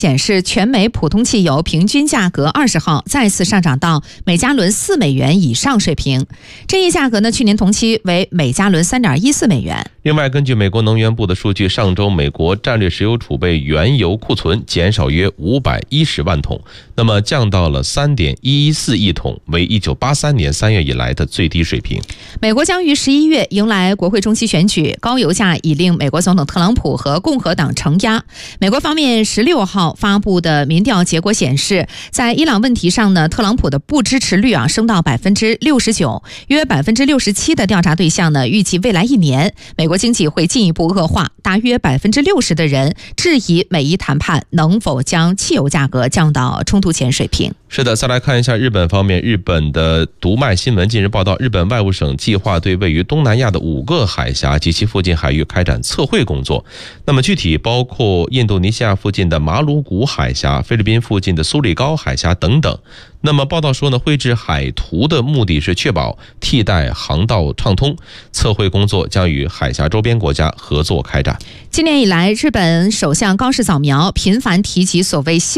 显示，全美普通汽油平均价格20号再次上涨到每加仑4美元以上水平。这一价格呢，去年同期为每加仑3.14美元。 另外，根据美国能源部的数据，上周美国战略石油储备原油库存减少约510万桶，那么降到了3.114亿桶，为1983年3月以来的最低水平。 美国将于11月迎来国会中期选举，高油价已令美国总统特朗普和共和党承压。美国方面16号发布的民调结果显示，在伊朗问题上呢，特朗普的不支持率升到69%，约67%的调查对象呢预计未来1年美国经济会进一步恶化，大约60%的人质疑美伊谈判能否将汽油价格降到冲突前水平。 是的，再来看一下日本方面，日本的读卖新闻近日报道，日本外务省计划对位于东南亚的5个海峡及其附近海域开展测绘工作。那么具体包括印度尼西亚附近的马鲁古海峡、菲律宾附近的苏里高海峡等等。那么报道说呢，绘制海图的目的是确保替代航道畅通，测绘工作将与海峡周边国家合作开展。 今年以来，日本首相高市早苗频繁提及所谓